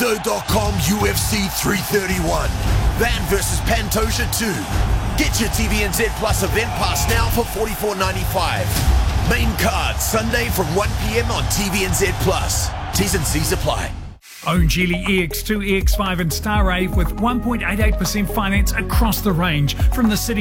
Crypto.com UFC 331. Van vs Pantoja 2. Get your TVNZ Plus event pass now for $44.95. Main card Sunday from 1 p.m. on TVNZ Plus. T's and C's apply. Own Geely EX2, EX5 and Star Rave with 1.88% finance across the range from the city